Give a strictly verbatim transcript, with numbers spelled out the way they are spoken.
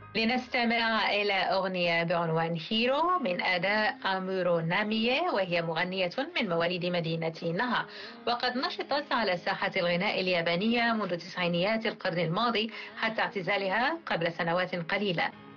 لنستمع إلى أغنية بعنوان هيرو من أداء أمورو نامية، وهي مغنية من مواليد مدينة نها، وقد نشطت على ساحة الغناء اليابانية منذ تسعينيات القرن الماضي حتى اعتزالها قبل سنوات قليلة.